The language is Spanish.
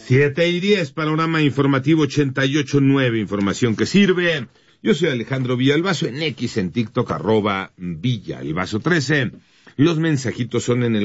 7:10, Panorama Informativo 88.9, información que sirve. Yo soy Alejandro Villalbazo, en X, en TikTok, @Villalbazo13. Los mensajitos son en el